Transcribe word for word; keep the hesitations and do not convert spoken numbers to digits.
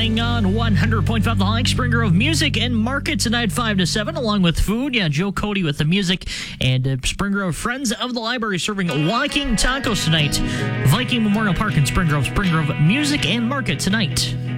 playing on one hundred point five The Hike. Spring Grove Music and Market tonight, five to seven, along with food. Yeah, Joe Cody with the music. And uh, Spring Grove Friends of the Library serving walking tacos tonight. Viking Memorial Park in Spring Grove. Spring Grove Music and Market tonight.